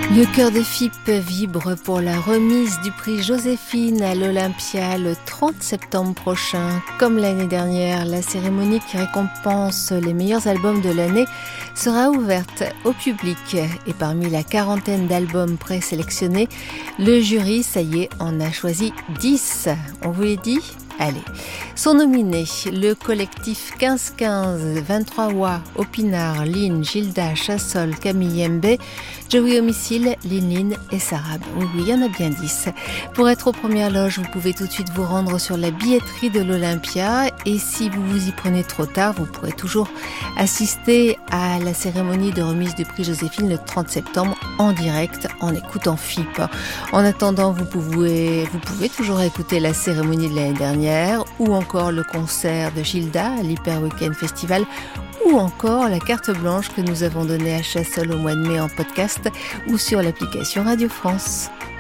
Le cœur de FIP vibre pour la remise du prix Joséphine à l'Olympia le 30 septembre prochain. Comme l'année dernière, la cérémonie qui récompense les meilleurs albums de l'année sera ouverte au public. Et parmi la quarantaine d'albums présélectionnés, le jury, ça y est, en a choisi 10. On vous les dit ? Allez, sont nominés le collectif 15-15, 23 Wa, Opinard, Lynn, Gilda, Chassol, Camille Mbe, Joey Homicile, Lynn et Sarab. Oui, il y en a bien 10. Pour être aux premières loges, vous pouvez tout de suite vous rendre sur la billetterie de l'Olympia et si vous vous y prenez trop tard, vous pourrez toujours assister à la cérémonie de remise du prix Joséphine le 30 septembre en direct en écoutant FIP. En attendant, vous pouvez toujours écouter la cérémonie de l'année dernière ou encore le concert de Gilda à l'Hyper Weekend Festival ou encore la carte blanche que nous avons donnée à Chassol au mois de mai en podcast ou sur l'application Radio France.